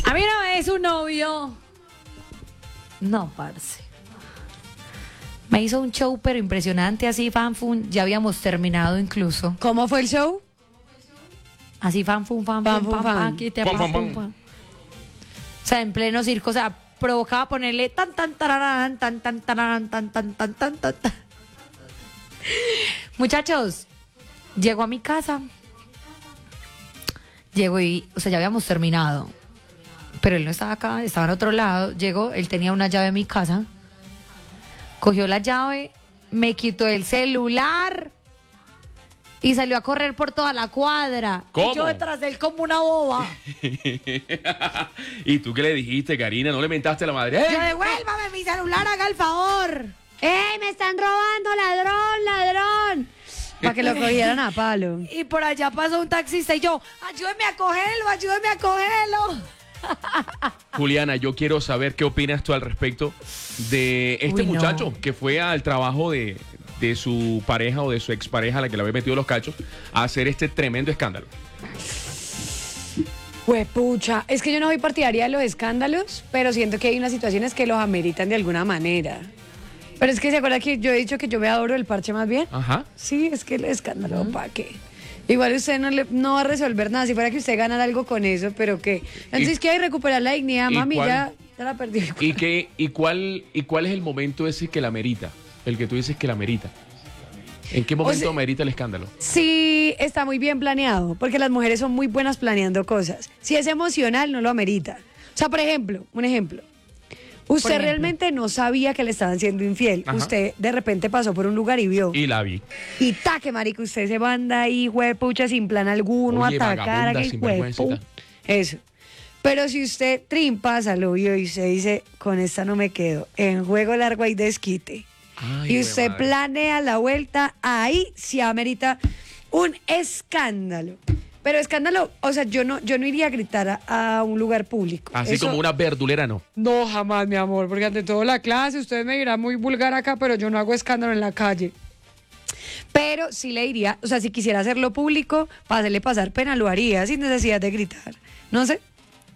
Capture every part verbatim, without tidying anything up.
A mí una vez un novio, no, parce, me hizo un show pero impresionante, así fanfun, ya habíamos terminado incluso. ¿Cómo fue el show? Así fanfun, fanfun, Fan, fan, fan, fan. que te Fan, pam, fan, pum, fan. pam. O sea, en pleno circo, o sea, provocaba ponerle tan, tan, tararán, tan, tan, tararán, tan, tan, tan, tan, tan, tan. Muchachos, llego a mi casa, llego y, o sea, ya habíamos terminado, pero él no estaba acá, estaba en otro lado. Llegó, él tenía una llave en mi casa, cogió la llave, me quitó el celular y salió a correr por toda la cuadra. ¿Cómo? Y yo detrás de él como una boba. ¿Y tú qué le dijiste, Karina? ¿No le mentaste a la madre? Yo, ¡Eh! devuélvame mi celular, haga el favor. ¡Ey, me están robando, ladrón, ladrón! Para que lo cogieran a palo. Y por allá pasó un taxista y yo, ayúdeme a cogerlo, ayúdeme a cogerlo. Juliana, yo quiero saber qué opinas tú al respecto de este Uy, no. muchacho que fue al trabajo de, de su pareja o de su expareja, a la que le había metido los cachos, a hacer este tremendo escándalo. Pues pucha, es que yo no soy partidaria de los escándalos, pero siento que hay unas situaciones que los ameritan de alguna manera. Pero es que se acuerda que yo he dicho que yo me adoro el parche más bien. Ajá. Sí, es que el escándalo, ¿para qué? Igual usted no, le, no va a resolver nada, si fuera que usted ganara algo con eso, pero que... Entonces, ¿qué hay? Recuperar la dignidad, ¿y mami, cuál? ya, ya la perdí. ¿Y, qué, y, cuál, ¿Y cuál es el momento ese que la merita? El que tú dices que la merita. ¿En qué momento sea- merita el escándalo? Sí, está muy bien planeado, porque las mujeres son muy buenas planeando cosas. Si es emocional, no lo amerita. O sea, por ejemplo, un ejemplo. Usted ejemplo. realmente no sabía que le estaban siendo infiel. Ajá. Usted de repente pasó por un lugar y vio. Y la vi. Y taque, marica, usted se manda ahí, huepucha, sin plan alguno, Oye, atacar a vagabunda, aquel sinvergüencita. huepu. Eso. Pero si usted trimpa, lo vio y se dice, con esta no me quedo, en juego largo hay desquite. Ay, y usted jue madre. planea la vuelta, ahí sí amerita un escándalo. Pero escándalo, o sea, yo no, yo no iría a gritar a, a un lugar público. Así Eso- como una verdulera, no. No, jamás, mi amor, porque ante todo la clase, usted me dirá muy vulgar acá, pero yo no hago escándalo en la calle. Pero sí le diría, o sea, si quisiera hacerlo público, para hacerle pasar pena, lo haría sin necesidad de gritar. No sé.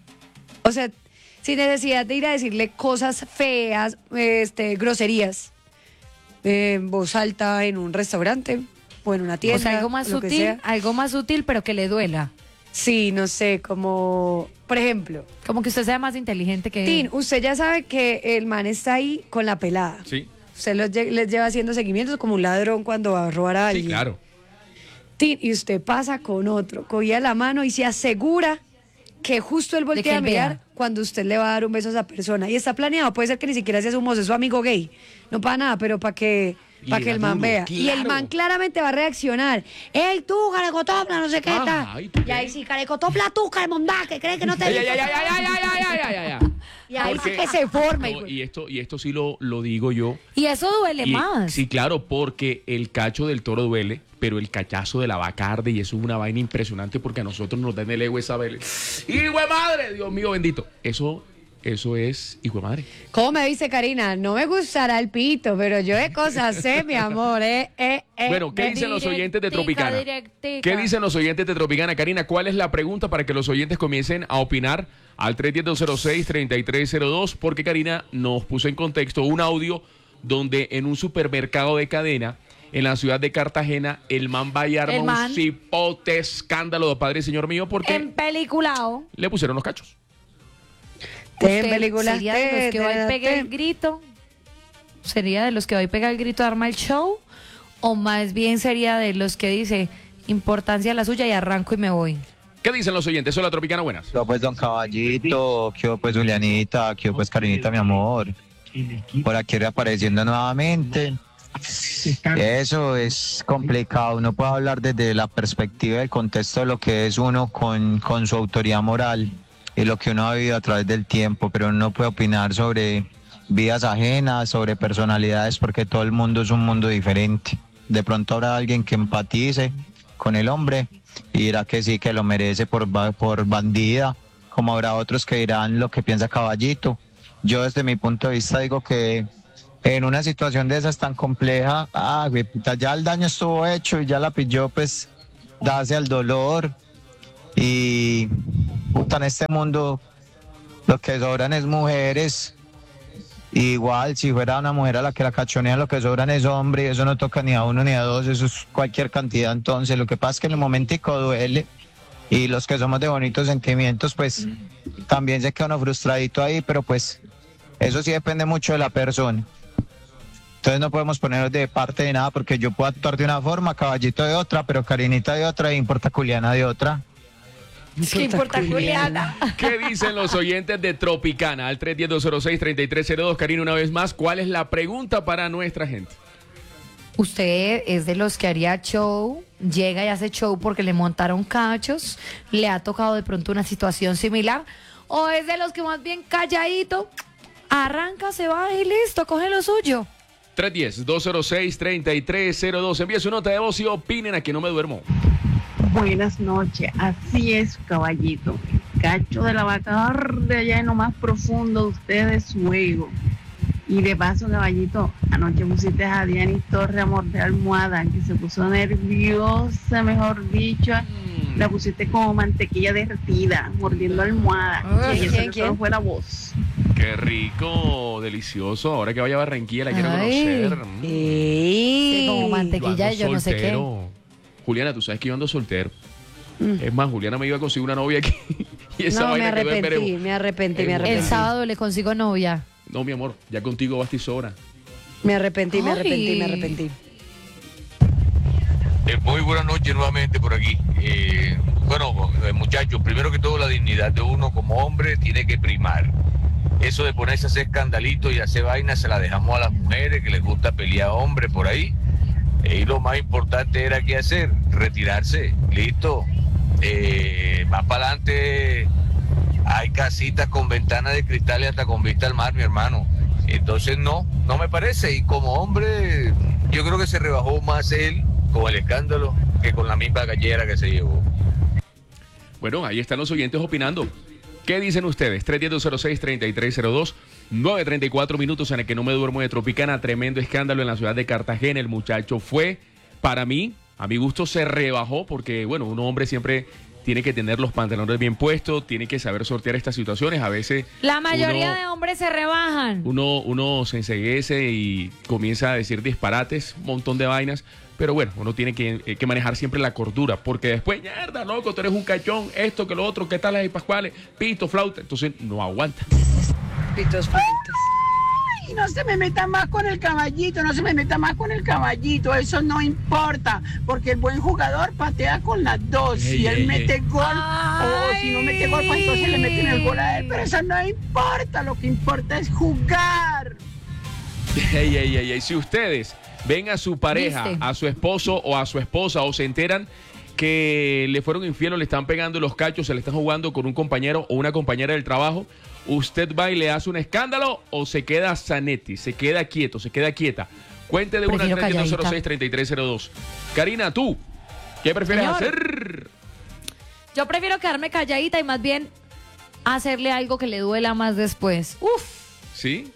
O sea, sin necesidad de ir a decirle cosas feas, este, groserías, eh, en voz alta en un restaurante o en una tienda. O sea, algo más lo que sutil, sea. algo más sutil, pero que le duela. Sí, no sé, como, por ejemplo, Como que usted sea más inteligente que Tin, usted ya sabe que el man está ahí con la pelada. Sí, Usted los lle- les lleva haciendo seguimientos como un ladrón cuando va a robar a sí, alguien. claro. Tin, y usted pasa con otro, cogía la mano y se asegura que justo él que voltea a él mirar vea. cuando usted le va a dar un beso a esa persona. Y está planeado, puede ser que ni siquiera sea su mozo, es su amigo gay. No para nada, pero para que, Y pa' le que el da man duro, vea. Y el claro. man claramente va a reaccionar. ¡Ey, tú, carecotopla, no sé qué Ajá, tal! ¿y tú Y qué? ahí sí, carecotopla tú, caremondá, que cree que no te... Ay, ay, ay, ay, ay, ay, ay, ay, ay, ay, ay. Y ahí sí Porque- que se forma. No, hijo. y esto, y esto sí lo, lo digo yo. Y eso duele Y- más. Sí, claro, porque el cacho del toro duele, pero el cachazo de la vaca arde y eso es una vaina impresionante porque a nosotros nos da en el ego esa vele. ¡Hijo de madre! Dios mío bendito. Eso, eso es hijo de madre. ¿Cómo me dice Karina? No me gustará el pito, pero yo de cosas sé, mi amor, eh, eh, eh. Bueno, ¿qué dicen los oyentes de Directica, Tropicana? directica. ¿Qué dicen los oyentes de Tropicana? Karina, ¿cuál es la pregunta para que los oyentes comiencen a opinar al tres uno cero, dos cero seis, tres tres cero dos? Porque Karina nos puso en contexto un audio donde en un supermercado de cadena en la ciudad de Cartagena el man va y arma El man. un cipote escándalo de padre y señor mío porque En peliculao. le pusieron los cachos. Te Usted películas, sería de los que te- va y te- pega te- el grito. ¿Sería de los que va y pega el grito, arma el show? ¿O más bien sería de los que dice importancia la suya y arranco y me voy? ¿Qué dicen los oyentes? Hola Tropicana, buenas. Yo pues Don Caballito, que pues Julianita, que pues Karinita, mi amor. Por aquí reapareciendo nuevamente. Eso es complicado, uno puede hablar desde la perspectiva del contexto de lo que es uno con, con su autoridad moral y lo que uno ha vivido a través del tiempo, pero uno no puede opinar sobre vidas ajenas, sobre personalidades, porque todo el mundo es un mundo diferente. De pronto habrá alguien que empatice con el hombre y dirá que sí, que lo merece por, ba- por bandida, como habrá otros que dirán lo que piensa Caballito. Yo desde mi punto de vista digo que en una situación de esas tan compleja, ah, güey, puta, ya el daño estuvo hecho y ya la pilló, pues, darse al dolor. Y, puta, en este mundo lo que sobran es mujeres. Igual, si fuera una mujer a la que la cachonean, lo que sobran es hombre, y eso no toca ni a uno ni a dos, eso es cualquier cantidad. Entonces, lo que pasa es que en el momentico duele, y los que somos de bonitos sentimientos, pues también se queda uno frustradito ahí, pero pues eso sí depende mucho de la persona. Entonces no podemos ponernos de parte de nada, porque yo puedo actuar de una forma, Caballito de otra, pero Karinita de otra, y importa Juliana de otra. ¿Qué importa, Juliana? ¿Qué dicen los oyentes de Tropicana? Al tres uno cero, dos cero seis, tres tres cero dos. Karina, una vez más, ¿cuál es la pregunta para nuestra gente? ¿Usted es de los que haría show, llega y hace show porque le montaron cachos, le ha tocado de pronto una situación similar? ¿O es de los que más bien calladito, arranca, se va y listo, coge lo suyo? tres uno cero, dos cero seis, tres tres cero dos. Envíe su nota de voz y opinen. Aquí no me duermo. Buenas noches, así es, caballito. Cacho de la vaca de allá en lo más profundo de ustedes, su ego. Y de paso, caballito, anoche pusiste a Dianis Torre a morder almohada, que se puso nerviosa, mejor dicho. Mm. La pusiste como mantequilla derretida, mordiendo almohada. Uy, y eso ¿quién, que quién? solo fue la voz. Qué rico, delicioso. Ahora que vaya a Barranquilla la quiero Ay. conocer. Mm. Sí, como Yo mantequilla ando y yo no sé qué. soltero. Juliana, tú sabes que yo ando soltero. Es más, Juliana me iba a conseguir una novia aquí. Y esa No, me vaina quedó en arrepentí, veremos. me arrepentí, me Eh, arrepentí. El sábado le consigo novia. No, mi amor, ya contigo basta y sobra. Me arrepentí, me Ay. arrepentí, me arrepentí. Eh, muy buenas noches nuevamente por aquí. Eh, bueno, eh, muchachos, primero que todo la dignidad de uno como hombre tiene que primar. Eso de ponerse a hacer escandalitos y hacer vainas se la dejamos a las mujeres que les gusta pelear a hombres por ahí. Eh, y lo más importante era qué hacer, retirarse, listo. Eh, más para adelante hay casitas con ventanas de cristal y hasta con vista al mar, mi hermano. Entonces no, no me parece. Y como hombre, yo creo que se rebajó más él con el escándalo que con la misma gallera que se llevó. Bueno, ahí están los oyentes opinando. ¿Qué dicen ustedes? tres uno cero, dos cero seis, tres tres cero dos, nueve treinta y cuatro minutos en el que no me duermo de Tropicana. Tremendo escándalo en la ciudad de Cartagena. El muchacho fue, para mí, a mi gusto, se rebajó porque, bueno, un hombre siempre tiene que tener los pantalones bien puestos, tiene que saber sortear estas situaciones. A veces La mayoría uno- de hombres se rebajan. Uno, uno se enceguece y comienza a decir disparates, un montón de vainas, pero bueno, uno tiene que, eh, que manejar siempre la cordura, porque después, mierda, loco, tú eres un cachón, esto, que lo otro, qué tal las pascuales, pito, flauta, entonces no aguanta. Pitos flautas. Y no se me meta más con el caballito, no se me meta más con el caballito, eso no importa, porque el buen jugador patea con las dos, Ey, si él ey, mete ey. gol, o si no mete gol, pues entonces le meten el gol a él, pero eso no importa, lo que importa es jugar. Ey, ey, ey, ey. Si ustedes ven a su pareja, ¿Viste? a su esposo o a su esposa, o se enteran que le fueron infiel o le están pegando los cachos, se le están jugando con un compañero o una compañera del trabajo, ¿usted va y le hace un escándalo o se queda sanetti, se queda quieto, se queda quieta? Cuente de una Prefiero tres uno cero calladita. seis, tres tres cero dos. Karina, ¿tú qué prefieres Señor. hacer? Yo prefiero quedarme calladita y más bien hacerle algo que le duela más después. Uf. ¿Sí?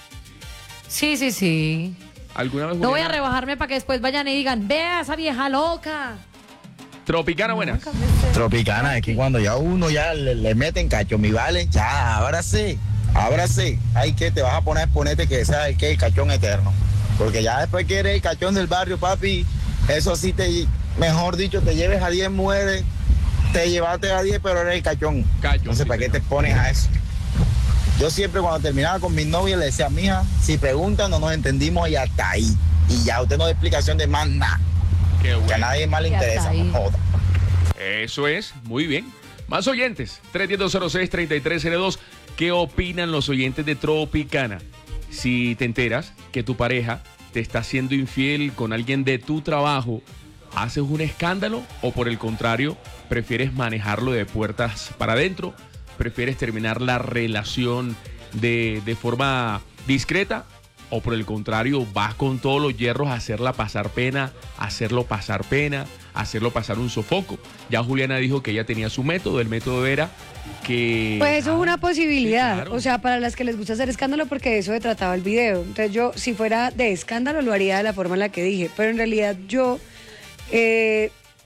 Sí, sí, sí. ¿Alguna vez No voy a Juliana? rebajarme para que después vayan y digan, vea esa vieja loca. Tropicana, buenas. Tropicana, es que cuando ya uno ya le, le meten cacho, mi vale, ya, ahora sí, ahora sí, hay que te vas a poner a ponerte que sea el que el cachón eterno. Porque ya después que eres el cachón del barrio, papi, eso sí te, mejor dicho, te lleves a diez mujeres, te llevaste a diez, pero eres el cachón. Cachón, Entonces, sí, ¿para qué señor. te pones a eso? Yo siempre cuando terminaba con mis novias le decía, mija, si preguntan no nos entendimos y hasta ahí. Y ya usted no da explicación de más nada, Qué que a bueno. nadie más le Y hasta interesa, ahí. no joda. Eso es, muy bien. Más oyentes, tres uno cero, dos cero seis, tres tres cero dos. ¿Qué opinan los oyentes de Tropicana? Si te enteras que tu pareja te está haciendo infiel con alguien de tu trabajo, ¿haces un escándalo o por el contrario, prefieres manejarlo de puertas para adentro? ¿Prefieres terminar la relación de, de forma discreta? ¿O por el contrario, vas con todos los hierros a hacerla pasar pena, hacerlo pasar pena, hacerlo pasar un sofoco? Ya Juliana dijo que ella tenía su método, el método era que... Pues eso es una posibilidad, sí, claro. o sea, para las que les gusta hacer escándalo, porque de eso se trataba el video. Entonces yo, si fuera de escándalo, lo haría de la forma en la que dije, pero en realidad yo, eh,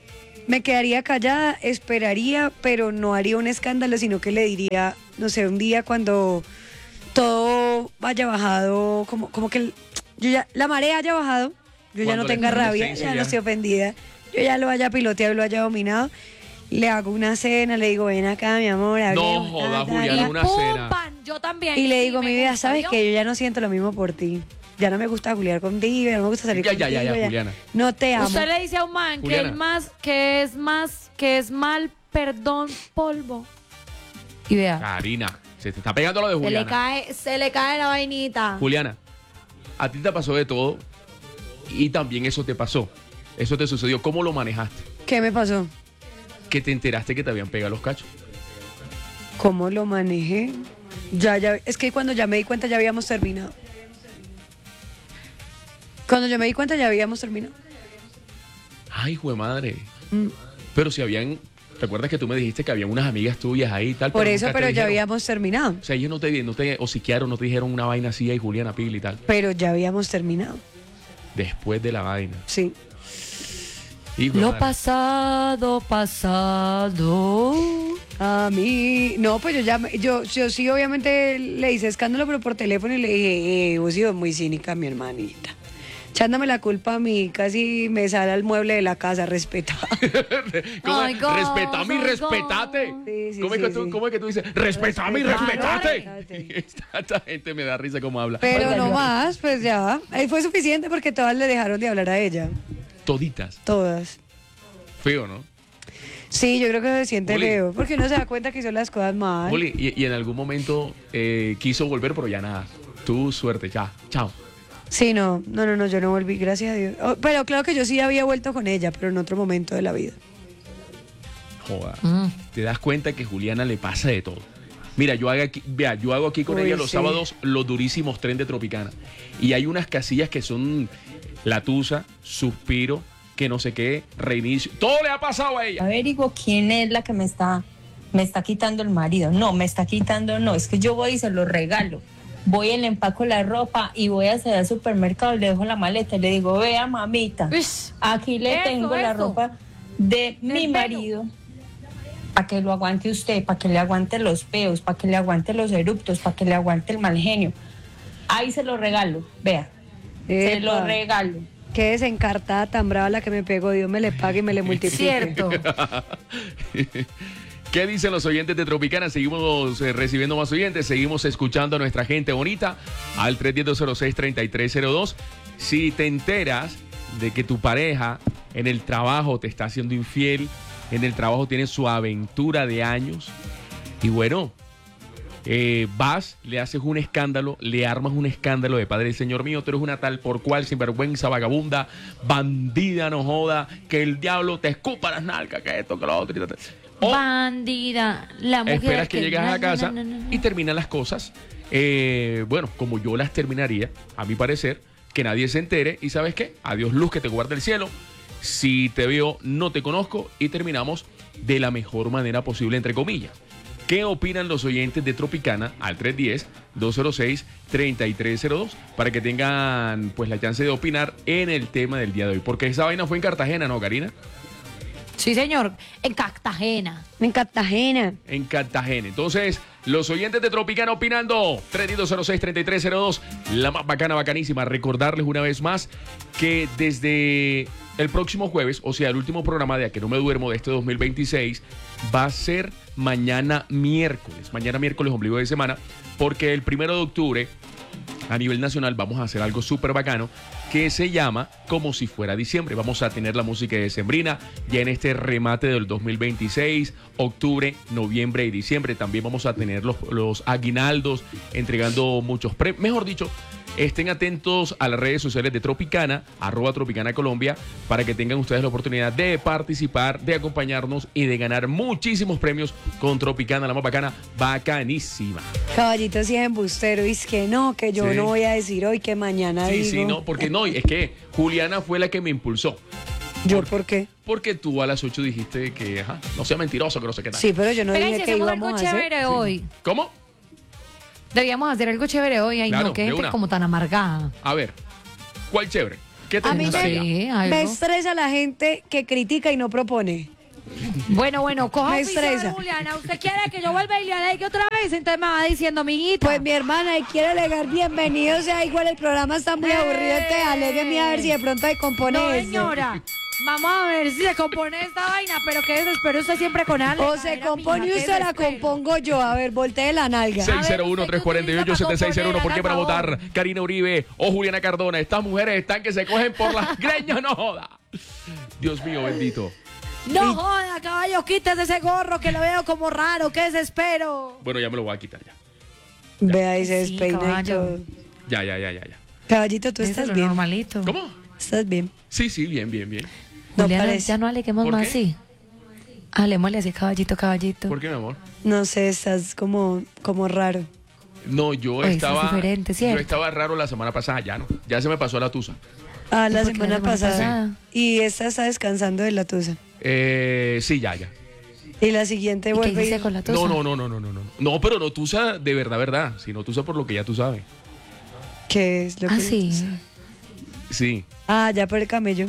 me quedaría callada, esperaría, pero no haría un escándalo, sino que le diría, no sé, un día cuando todo haya bajado, como, como que el- yo ya, la marea haya bajado, yo ya Cuando no la tenga rabia, efervescencia ya ya- no estoy ofendida, yo ya lo haya piloteado y lo haya dominado, le hago una cena, le digo, ven acá, mi amor, No hablemos, joda, ta, ta, Juliana, ta. una ¡Pum, cena. pan! Yo también. Y le sí, digo, me mi vida, gusta, ¿sabes ¿vio? que yo ya no siento lo mismo por ti? Ya no me gusta juliar contigo, ya no me gusta salir Ya, ya, contigo. ya, ya, Juliana. No te amo. Usted le dice a un man que Juliana. es más, que es más, que es mal, perdón, polvo. Y vea, Karina, se te está pegando lo de se le Juliana. cae, se le cae la vainita. Juliana, a ti te pasó de todo y también eso te pasó. Eso te sucedió. ¿Cómo lo manejaste? ¿Qué me pasó? Que te enteraste que te habían pegado los cachos. ¿Cómo lo manejé? Ya, ya, es que cuando ya me di cuenta ya habíamos terminado. Cuando yo me di cuenta ya habíamos terminado. Ay, jue madre. Mm. Pero si habían, ¿te acuerdas que tú me dijiste que había unas amigas tuyas ahí y tal? Por pero eso, nunca te pero ya dijeron? habíamos terminado. O sea, ellos no te, no te hociquearon, no te dijeron una vaina así, ahí Juliana Pil y tal. Pero ya habíamos terminado. Después de la vaina. Sí. Hijo de Lo madre. pasado, pasado. A mí, no, pues yo ya, me- yo, yo sí obviamente le hice escándalo, pero por teléfono y le dije, eh, vos sido muy cínica, mi hermanita. Echándome la culpa a mí, casi me sale al mueble de la casa, respeta. ¿Cómo Ay, es? God, Respetame y ay, respetate. God. Sí, sí, ¿Cómo, es sí, que tú, sí. ¿Cómo es que tú dices? Respetame y Respetame, respetate. Esta, esta gente me da risa como habla. Pero no más, pues ya. Ahí fue suficiente porque todas le dejaron de hablar a ella. Toditas. Todas. Feo, ¿no? Sí, yo creo que se siente Juli. feo. Porque uno se da cuenta que hizo las cosas mal. Juli, y, y en algún momento eh, quiso volver, pero ya nada. Tu suerte, ya. Chao. Sí, no, no, no, no, yo no volví, gracias a Dios. Oh, pero claro que yo sí había vuelto con ella, pero en otro momento de la vida. Joda. Mm. Te das cuenta que Juliana le pasa de todo. Mira, yo hago aquí, vea, yo hago aquí con Uy, ella los sí. sábados los durísimos tren de Tropicana. Y hay unas casillas que son La Tusa, Suspiro, que no sé qué, Reinicio. Todo le ha pasado a ella. Averiguo quién es la que me está, me está quitando el marido. No, me está quitando, no, es que yo voy y se lo regalo. Voy y le empaco la ropa y voy hacia el supermercado y le dejo la maleta y le digo, vea mamita, Uish. aquí le Eso, tengo la eso. ropa de mi pelo. marido para que lo aguante usted, para que le aguante los peos, para que le aguante los eruptos, para que le aguante el mal genio. Ahí se lo regalo, vea, se lo Epa, regalo. qué desencartada tan brava la que me pegó. Dios me le pague y me le multiplique. Cierto. ¿Qué dicen los oyentes de Tropicana? Seguimos eh, recibiendo más oyentes, seguimos escuchando a nuestra gente bonita al tres uno cero, cero seis, tres tres cero dos. Si te enteras de que tu pareja en el trabajo te está haciendo infiel, en el trabajo tiene su aventura de años, y bueno, eh, vas, le haces un escándalo, le armas un escándalo de padre y señor mío, tú eres una tal por cual, sinvergüenza, vagabunda, bandida, no joda, que el diablo te escupa las nalgas, que esto, que lo otro. y tal. O Bandida, la mujer esperas que llegas a na, la casa na, na, na, na. y terminan las cosas, eh, bueno, como yo las terminaría, a mi parecer, que nadie se entere y ¿sabes qué? Adiós luz que te guarda el cielo. Si te veo, no te conozco y terminamos de la mejor manera posible, entre comillas. ¿Qué opinan los oyentes de Tropicana al tres uno cero, dos cero seis, tres tres cero dos para que tengan pues la chance de opinar en el tema del día de hoy? Porque esa vaina fue en Cartagena, ¿no, Karina? Sí, señor, en Cartagena. En Cartagena. En Cartagena. Entonces, los oyentes de Tropicana opinando. tres uno cero seis, tres tres cero dos. La más bacana, bacanísima. Recordarles una vez más que desde el próximo jueves, o sea, el último programa de A Que No Me Duermo de este dos mil veintiséis, va a ser mañana miércoles. Mañana miércoles, ombligo de semana, porque el primero de octubre, a nivel nacional, vamos a hacer algo súper bacano que se llama Como Si Fuera Diciembre. Vamos a tener la música de Sembrina ya en este remate del dos mil veintiséis, octubre, noviembre y diciembre. También vamos a tener los, los aguinaldos, entregando muchos premios. Mejor dicho, estén atentos a las redes sociales de Tropicana, arroba Tropicana Colombia, para que tengan ustedes la oportunidad de participar, de acompañarnos y de ganar muchísimos premios con Tropicana, la más bacana, bacanísima. Caballito sí es embustero. Y es que no, que yo Sí. no voy a decir hoy que mañana Sí, digo. sí, no, porque no, es que Juliana fue la que me impulsó. ¿Yo por qué? Porque tú a las ocho dijiste que, ajá, no sea mentiroso, que no sé qué tal. Sí, pero yo no Pero dije si que hacemos íbamos algo a hacer. chévere hoy. ¿Cómo? Deberíamos hacer algo chévere hoy. Ay, Claro, no, que de gente una. como tan amargada. A ver, ¿cuál chévere? ¿Qué te A mí gustaría? me, Sí, me algo. estresa la gente que critica y no propone. Bueno, bueno, coja Me oficio, estresa. Juliana. ¿Usted quiere que yo vuelva y le alegue otra vez? Entonces me va diciendo, amiguita. Pues mi hermana, y quiere alegar bienvenido, o sea, igual el programa está muy aburrido, te alégueme a ver si de pronto se compone No, eso. señora. Vamos a ver si se compone esta vaina, pero qué desespero usted siempre con Ale. O se compone usted, la compongo yo. A ver, voltee la nalga. seis cero uno, tres cuatro ocho, siete seis cero uno. ¿Por qué para votar Karina Uribe o Juliana Cardona? Estas mujeres están que se cogen por las greñas, no joda. Dios mío, bendito. No joda, caballo, quítese ese gorro que lo veo como raro, qué desespero. Bueno, ya me lo voy a quitar ya. Vea, ahí se Sí, despeina y caballo. todo. Ya, ya, ya, ya, ya. Caballito, ¿tú estás Eso es lo bien? normalito. ¿Cómo? ¿Estás bien? Sí, sí, bien, bien, bien. No Juliana, parece. ya no aleguemos ¿Por más qué? así. Halémosle así, caballito, caballito. ¿Por qué, mi amor? No sé, estás como, como raro. No, yo Oye, eso es estaba. diferente, ¿cierto? Yo estaba raro la semana pasada, ya no. Ya se me pasó la tusa. Ah, la ¿Y por qué semana, la semana pasada. pasada? Y esta está descansando de la tusa. Eh, sí, ya, ya. Y la siguiente ¿Y qué vuelve hiciste y... con la tusa? No, no, no, no, no, no, no. No, pero no tusa de verdad, verdad. Sino tusa por lo que ya tú sabes. ¿Qué es lo Ah, que... sí. Sí. Ah, ya por el camello.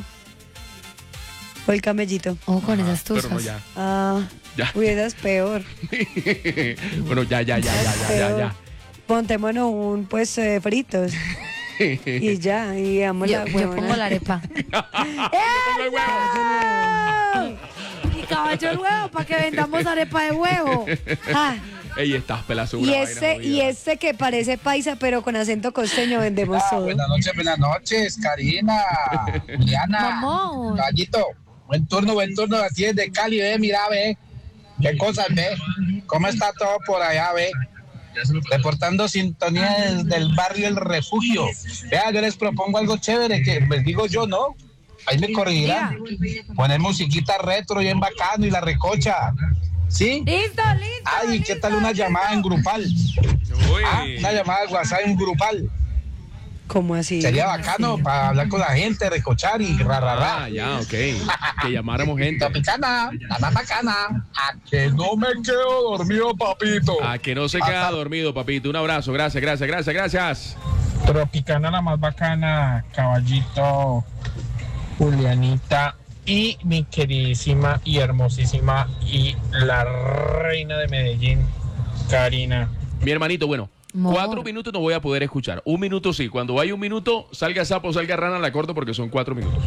O el camellito. Oh, con esas Pero tusas. no, ya. Ah, Ya. uy, esa es peor. Bueno, ya, ya, ya, ya, ya, ya, Peor. ya. Montémonos un puesto de fritos. Y ya, y damos Yo, la yo huevona. pongo la arepa. Pongo el huevo. Y caballo el huevo para que vendamos arepa de huevo. Ah, Ey, estás pelazo. y este, y este que parece paisa, pero con acento costeño, vendemos todo. Buenas noches, buenas noches, Karina, Juliana, Mamón. Caballito. Buen turno, buen turno. Así es de Cali, ve, mira, ve. ¿Qué cosas, ve? ¿Cómo está todo por allá, ve? Reportando sintonía desde el barrio El Refugio. Vea, yo les propongo algo chévere, que les digo yo, ¿no? Ahí me corregirán. Poner musiquita retro bien bacano y la recocha. ¿Sí? Listo, listo. Ay, ¿qué listo, tal una listo. llamada en grupal? Uy. Ah, una llamada de WhatsApp en grupal. ¿Cómo así? Sería bacano para hablar con la gente, recochar y ra, ra, ra. Ah, ya, ok. Que llamáramos gente. Tropicana, la más bacana. A que no me quedo dormido, papito. A que no se queda dormido, papito. Un abrazo. Gracias, gracias, gracias, gracias. Tropicana, la más bacana, Caballito, Julianita y mi queridísima y hermosísima y la reina de Medellín, Karina. Mi hermanito, bueno, Amor. cuatro minutos no voy a poder escuchar. Un minuto sí. Cuando vaya un minuto, salga sapo, salga rana, la corto porque son cuatro minutos.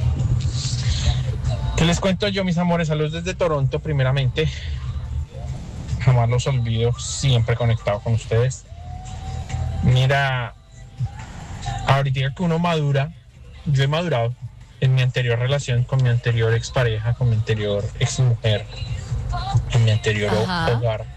¿Qué les cuento yo, mis amores? Saludos desde Toronto, primeramente. Jamás los olvido, siempre conectado con ustedes. Mira, ahorita que uno madura, yo he madurado en mi anterior relación con mi anterior expareja, con mi anterior exmujer, en mi anterior Ajá. hogar.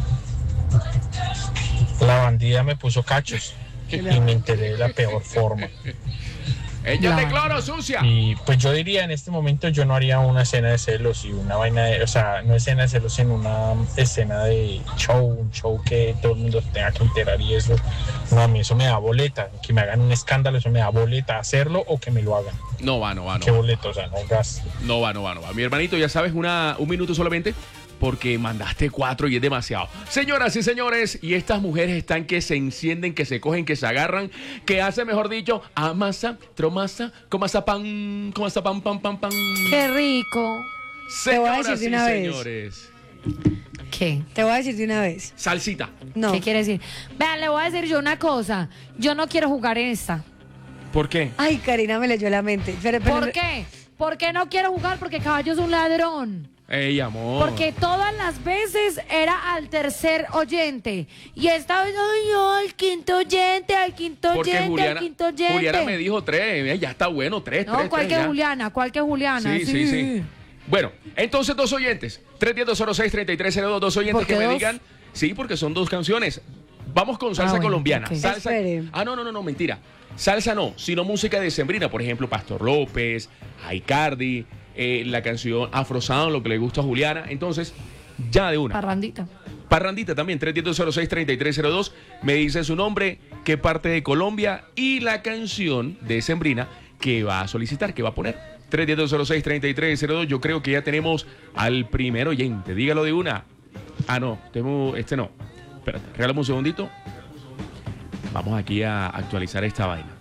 La bandida me puso cachos y me enteré de la peor forma. Ella de La- cloro, sucia. Y pues yo diría en este momento yo no haría una escena de celos y una vaina de, o sea, no escena de celos, sino una escena de show, un show que todo el mundo tenga que enterar y eso, no, a mí eso me da boleta, que me hagan un escándalo, eso me da boleta, hacerlo o que me lo hagan. No va, no va, no Qué va. boleto, o sea, no gas. No va, no va, no va. Mi hermanito, ya sabes, una, un minuto solamente porque mandaste cuatro y es demasiado. Señoras y señores, y estas mujeres están que se encienden, que se cogen, que se agarran, que hacen, mejor dicho, amasa, tromasa, comasa pan, comasa pan, pan, pan, pan. Qué rico. Te voy a Señoras decir de y una vez. señores. ¿Qué? Te voy a decir de una vez. Salsita. No. ¿Qué quiere decir? Vean, le voy a decir yo una cosa. Yo no quiero jugar en esta. ¿Por qué? Ay, Karina me leyó la mente. Pero- pero- ¿Por qué? ¿Por qué no quiero jugar? Porque caballo es un ladrón. Ey, amor. Porque todas las veces era al tercer oyente. Y esta vez, ay, yo, al quinto oyente, al quinto Porque oyente, Juliana, al quinto oyente. Juliana me dijo tres. eh, Ya está bueno, tres, No, tres, ¿cuál tres, que ya. Juliana? ¿Cuál que Juliana? Sí, sí, sí. Bueno, entonces dos oyentes. tres diez, dos cero seis, treinta y tres cero dos. Dos oyentes ¿Por qué que me dos? digan. Sí, porque son dos canciones. Vamos con salsa Ah, bueno, colombiana. ok. Salsa. Espere. Ah, no, no, no, no, mentira. Salsa no, sino música decembrina. Por ejemplo, Pastor López, Aicardi, eh, la canción Afro Sound, lo que le gusta a Juliana. Entonces, ya de una. Parrandita. Parrandita también, tres diez, dos cero seis, treinta y tres cero dos. Me dice su nombre, qué parte de Colombia y la canción de Sembrina que va a solicitar, que va a poner. tres diez, dos cero seis, treinta y tres cero dos. Yo creo que ya tenemos al primer oyente. Dígalo de una. Ah, no, tengo, este no. Espérate, regálame un segundito. Vamos aquí a actualizar esta vaina.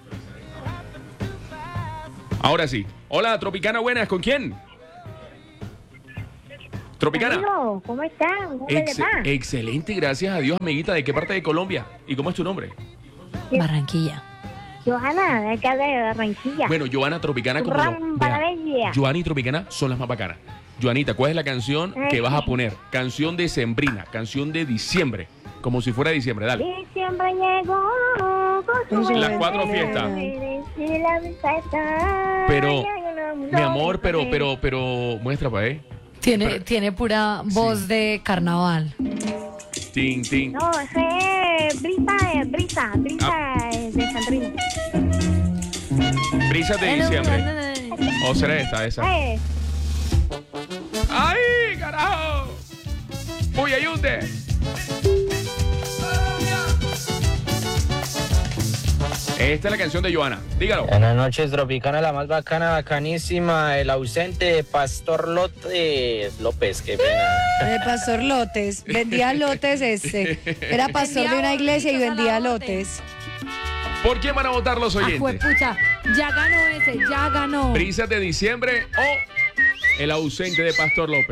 Ahora sí. Hola, Tropicana, buenas. ¿Con quién? Tropicana. Amigo, ¿cómo están? ¿Cómo les Ex- va? excelente, gracias a Dios, amiguita. ¿De qué parte de Colombia? ¿Y cómo es tu nombre? Barranquilla. Johanna, de acá de Barranquilla. Bueno, Joana, Tropicana, como lo- Ram, vea, Barranquilla. Joana y Tropicana son las más bacanas. Joanita, ¿cuál es la canción que vas a poner? Canción decembrina, canción de diciembre, como si fuera diciembre, dale. Diciembre llegó con su Las cuatro fiestas. y la fiesta. Pero, mi amor, pero, pero, pero, muestra para eh. Tiene, Pero- tiene pura voz de carnaval. Ting, ting. No, ese es brisa, es brisa, brisa es de Sandrina. Brisas de diciembre. ¿O será esta, esa? Eh, ¡Ay, carajo! ¡Uy, ayunde! Esta es la canción de Joana. Dígalo. Buenas noches, Tropicana, la más bacana, bacanísima, el ausente de Pastor López. López, qué pena. El pastor Lotes. Vendía lotes este. Era pastor de una iglesia y vendía lotes. ¿Por quién van a votar los Ah, oyentes? juepucha, ya ganó ese, ya ganó. ¿Brisas de diciembre o el ausente de Pastor López?